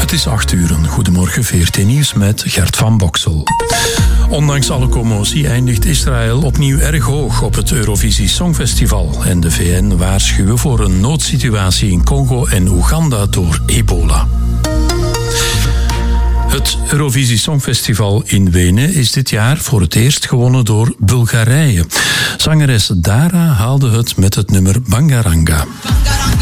Het is 8:00. Goedemorgen, VRT Nieuws met Gert van Boksel. Ondanks alle commotie eindigt Israël opnieuw erg hoog op het Eurovisie Songfestival. En de VN waarschuwen voor een noodsituatie in Congo en Oeganda door ebola. Het Eurovisie Songfestival in Wenen is dit jaar voor het eerst gewonnen door Bulgarije. Zangeres Dara haalde het met het nummer Bangaranga.